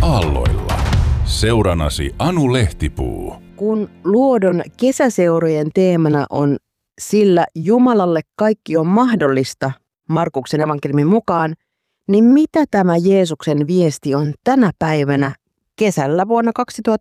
aalloilla. Seuranasi Anu Lehtipuu. Kun Luodon kesäseurojen teemana on sillä Jumalalle kaikki on mahdollista Markuksen evankeliumin mukaan, niin mitä tämä Jeesuksen viesti on tänä päivänä kesällä vuonna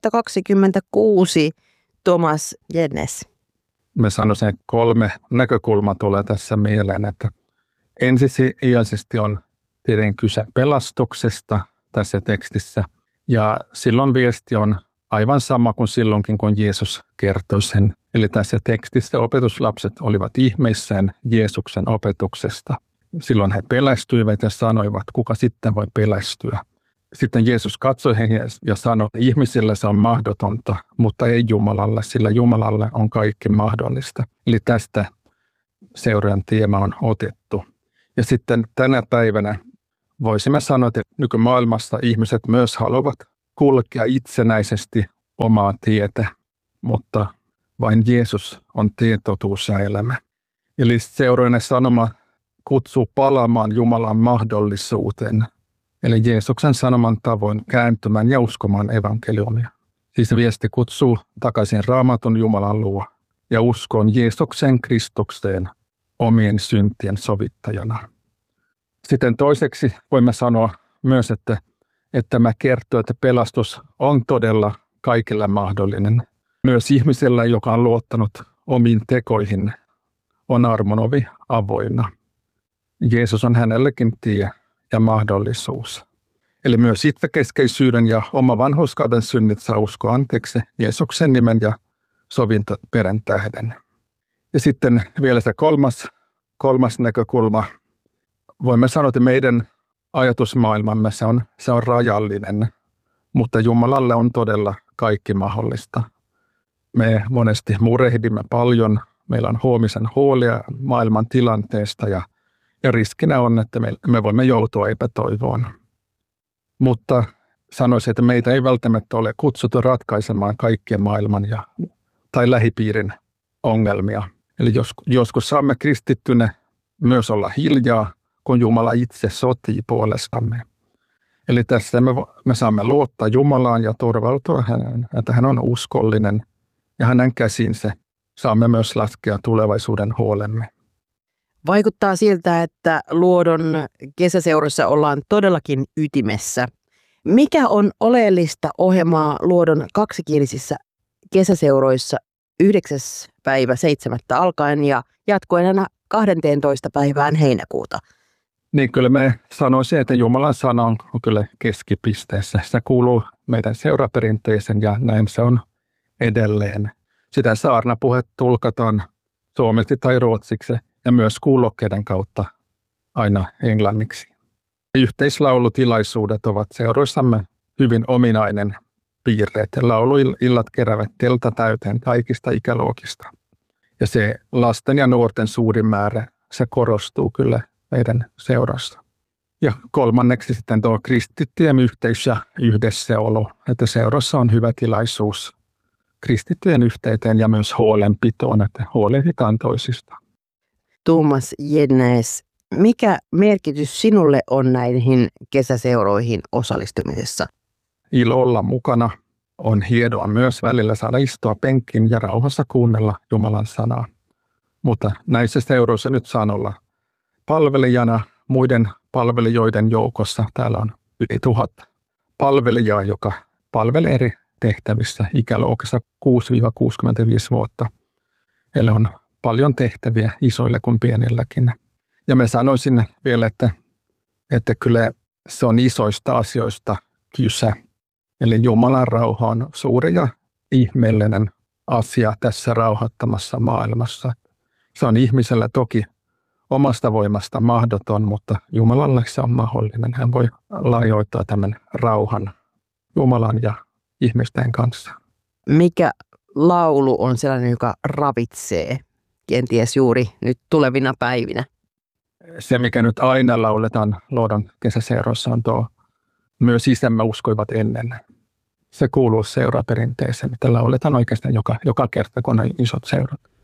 2026, Thomas Jennes? Mä sanoisin, että 3 näkökulmaa tulee tässä mieleen, että ensisijaisesti on tietenkin kyse pelastuksesta tässä tekstissä, ja silloin viesti on aivan sama kuin silloinkin, kun Jeesus kertoi sen. Eli tässä tekstissä opetuslapset olivat ihmeissään Jeesuksen opetuksesta. Silloin he pelästyivät ja sanoivat, kuka sitten voi pelästyä. Sitten Jeesus katsoi heihin ja sanoi, että ihmisille se on mahdotonta, mutta ei Jumalalle, sillä Jumalalle on kaikki mahdollista. Eli tästä seuraajan teema on otettu. Ja sitten tänä päivänä voisimme sanoa, että nykymaailmassa ihmiset myös haluavat kulkea itsenäisesti omaa tietä, mutta vain Jeesus on tie, totuus ja elämä. Eli seuraajana sanoma kutsuu palaamaan Jumalan mahdollisuuteen, eli Jeesuksen sanoman tavoin kääntymään ja uskomaan evankeliumia. Siis viesti kutsuu takaisin Raamatun Jumalan luo ja uskoon Jeesuksen Kristukseen omien syntien sovittajana. Sitten toiseksi voimme sanoa myös, että tämä kertoo, että pelastus on todella kaikille mahdollinen. Myös ihmisellä, joka on luottanut omiin tekoihin, on armon ovi avoinna. Jeesus on hänellekin tie ja mahdollisuus. Eli myös itsekeskeisyyden ja oma vanhurskauden synnit saa uskoa anteeksi Jeesuksen nimen ja sovintoperän tähden. Ja sitten vielä se kolmas näkökulma. Voimme sanoa, että meidän ajatusmaailmamme se on rajallinen, mutta Jumalalle on todella kaikki mahdollista. Me monesti murehdimme paljon, meillä on huomisen huolia maailman tilanteesta ja riskinä on, että me voimme joutua epätoivoon. Mutta sanoisin, että meitä ei välttämättä ole kutsuttu ratkaisemaan kaikkien maailman tai lähipiirin ongelmia. Eli joskus saamme kristittynä myös olla hiljaa, kun Jumala itse sotii puolestamme. Eli tässä me saamme luottaa Jumalaan ja turvautua häneen, että hän on uskollinen ja hänen käsinsä saamme myös laskea tulevaisuuden huolemme. Vaikuttaa siltä, että Luodon kesäseuroissa ollaan todellakin ytimessä. Mikä on oleellista ohjelmaa Luodon kaksikielisissä kesäseuroissa 9.7. alkaen ja jatkoen aina 12. päivään heinäkuuta? Niin kyllä me sanoisin, että Jumalan sana on kyllä keskipisteessä. Se kuuluu meidän seuraperinteeseen ja näin se on edelleen. Sitä saarnapuhetta tulkataan suomeksi tai ruotsiksi ja myös kuulokkeiden kautta aina englanniksi. Yhteislaulutilaisuudet ovat seuroissamme hyvin ominainen piirre. Lauluillat keräävät teltta täyteen kaikista ikäluokista. Ja se lasten ja nuorten suuri määrä, se korostuu kyllä meidän seurassa. Ja kolmanneksi sitten tuo kristittyjen yhteys ja yhdessäolo, että seurassa on hyvä tilaisuus kristittyjen yhteyteen ja myös huolenpitoon, että huolehditaan toisista. Thomas Jennes, mikä merkitys sinulle on näihin kesäseuroihin osallistumisessa? Ilo olla mukana. On hienoa myös välillä saada istua penkkiin ja rauhassa kuunnella Jumalan sanaa. Mutta näissä seuroissa nyt saan olla palvelijana muiden palvelijoiden joukossa. Täällä on yli 1000 palvelijaa, joka palvelee eri tehtävissä ikäluokassa 6-65 vuotta. Eli on paljon tehtäviä isoille kuin pienilläkin. Ja mä sanoisin vielä, että kyllä se on isoista asioista kyse. Eli Jumalan rauha on suuri ja ihmeellinen asia tässä rauhattomassa maailmassa. Se on ihmisellä toki omasta voimasta mahdoton, mutta Jumalalle se on mahdollinen. Hän voi laajoittaa tämän rauhan Jumalan ja ihmisten kanssa. Mikä laulu on sellainen, joka ravitsee kenties juuri nyt tulevina päivinä? Se, mikä nyt aina lauletaan Luodon kesäseuroissa, on tuo myös isämme uskoivat ennen. Se kuuluu seuraperinteeseen, mitä lauletaan oikeastaan joka kerta, kun on isot seurat.